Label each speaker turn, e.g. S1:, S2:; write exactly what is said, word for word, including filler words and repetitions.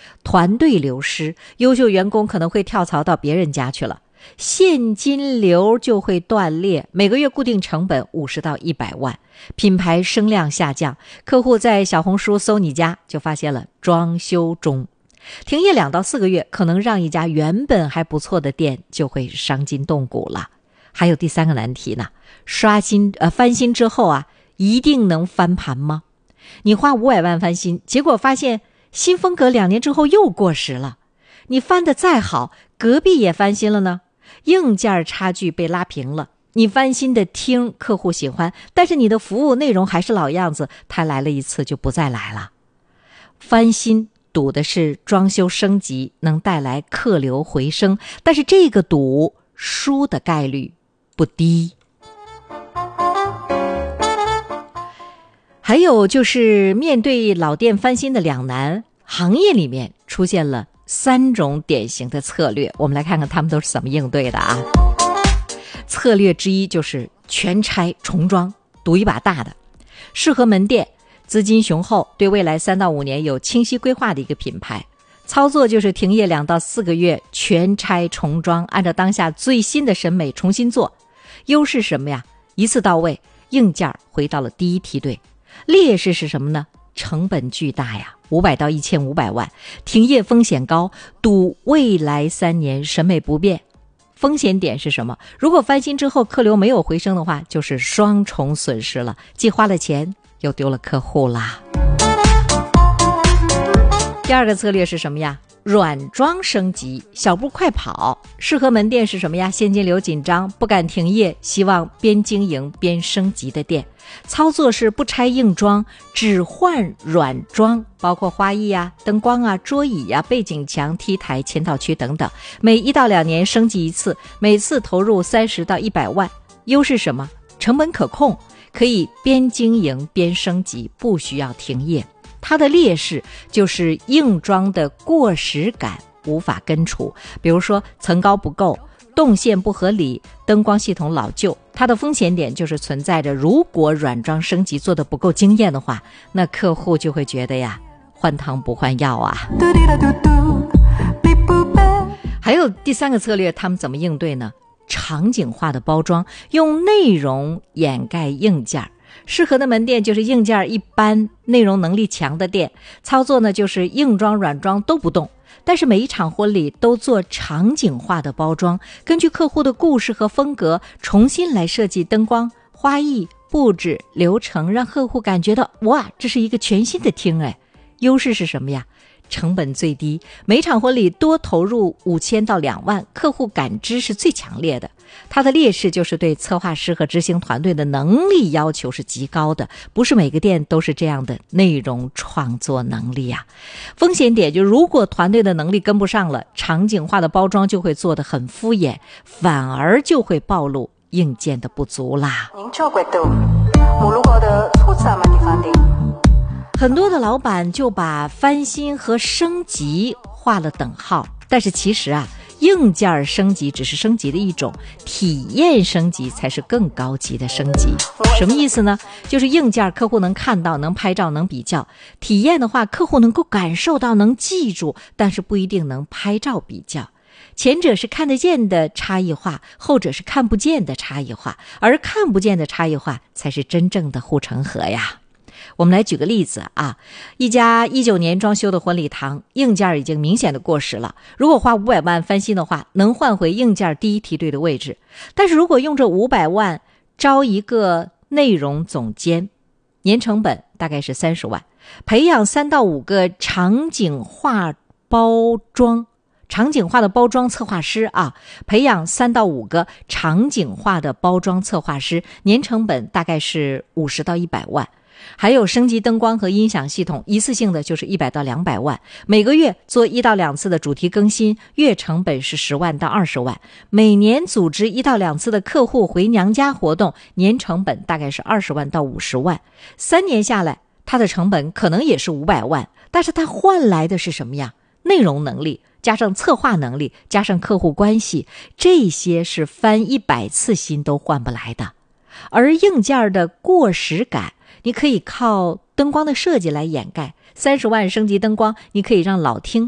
S1: 团队流失，优秀员工可能会跳槽到别人家去了，现金流就会断裂，每个月固定成本五十到一百万，品牌声量下降，客户在小红书搜你家就发现了装修中。停业两到四个月，可能让一家原本还不错的店就会伤筋动骨了。还有第三个难题呢，刷新呃翻新之后啊，一定能翻盘吗？你花五百万翻新，结果发现新风格两年之后又过时了。你翻得再好，隔壁也翻新了呢，硬件差距被拉平了。你翻新的厅客户喜欢，但是你的服务内容还是老样子，他来了一次就不再来了。翻新赌的是装修升级能带来客流回升，但是这个赌输的概率不低。还有就是面对老店翻新的两难，行业里面出现了三种典型的策略，我们来看看他们都是怎么应对的啊。策略之一就是全拆重装，赌一把大的，适合门店，资金雄厚，对未来三到五年有清晰规划的一个品牌。操作就是停业两到四个月，全拆重装，按照当下最新的审美重新做。优势什么呀？一次到位，硬件回到了第一梯队。劣势是什么呢？成本巨大呀，五百到一千五百万，停业风险高，赌未来三年审美不变。风险点是什么？如果翻新之后客流没有回升的话，就是双重损失了，既花了钱又丢了客户啦。第二个策略是什么呀？软装升级，小步快跑。适合门店是什么呀？现金流紧张，不敢停业，希望边经营边升级的店。操作是不拆硬装，只换软装，包括花艺啊、灯光啊、桌椅啊、背景墙、T 台、前导区等等，每一到两年升级一次，每次投入三十到一百万。优势什么？成本可控，可以边经营边升级，不需要停业。它的劣势就是硬装的过时感无法根除，比如说层高不够，动线不合理，灯光系统老旧。它的风险点就是存在着，如果软装升级做得不够惊艳的话，那客户就会觉得呀，换汤不换药啊。还有第三个策略，他们怎么应对呢？场景化的包装，用内容掩盖硬件。适合的门店就是硬件一般，内容能力强的店。操作呢就是硬装软装都不动，但是每一场婚礼都做场景化的包装，根据客户的故事和风格重新来设计灯光、花艺、布置、流程，让客户感觉到哇，这是一个全新的厅哎。优势是什么呀？成本最低，每场婚礼多投入五千到两万，客户感知是最强烈的。它的劣势就是对策划师和执行团队的能力要求是极高的，不是每个店都是这样的内容创作能力啊。风险点就如果团队的能力跟不上了，场景化的包装就会做得很敷衍，反而就会暴露硬件的不足啦。很多的老板就把翻新和升级画了等号，但是其实啊，硬件升级只是升级的一种，体验升级才是更高级的升级。什么意思呢？就是硬件客户能看到、能拍照、能比较；体验的话，客户能够感受到、能记住，但是不一定能拍照比较。前者是看得见的差异化，后者是看不见的差异化，而看不见的差异化才是真正的护城河呀。我们来举个例子啊，一家一九年装修的婚礼堂，硬件已经明显的过时了。如果花五百万翻新的话，能换回硬件第一梯队的位置。但是如果用这五百万招一个内容总监，年成本大概是三十万，培养三到五个场景化包装。场景化的包装策划师啊，培养三到五个场景化的包装策划师，年成本大概是五十到一百万。还有升级灯光和音响系统，一次性的就是一百到两百万，每个月做一到两次的主题更新，月成本是十万到二十万，每年组织一到两次的客户回娘家活动，年成本大概是二十万到五十万，三年下来，它的成本可能也是五百万，但是它换来的是什么呀？内容能力加上策划能力加上客户关系，这些是翻一百次新都换不来的。而硬件的过时感，你可以靠灯光的设计来掩盖，三十万升级灯光，你可以让老厅